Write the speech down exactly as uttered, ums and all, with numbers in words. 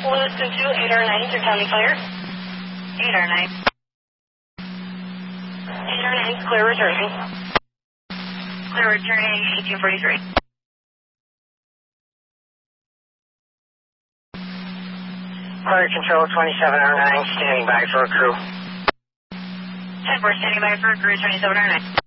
Lewiston two, eight R nine, through county clear. eight R nine. eight R nine, clear returning. Clear returning, eighteen forty-three. Fire Control twenty-seven R nine, standing by for a crew. ten four, standing by for a crew, twenty-seven R nine.